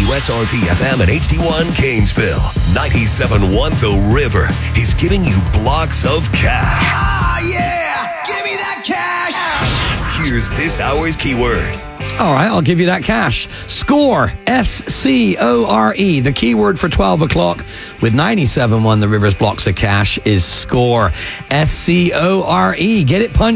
WSRP FM and HD1 Gainesville. 97.1 The River is giving you blocks of cash. Ah, yeah! Give me that cash! Here's this hour's keyword. All right, I'll give you that cash. Score, S-C-O-R-E. The keyword for 12 o'clock with 97.1 The River's blocks of cash is score, S-C-O-R-E. Get it punched.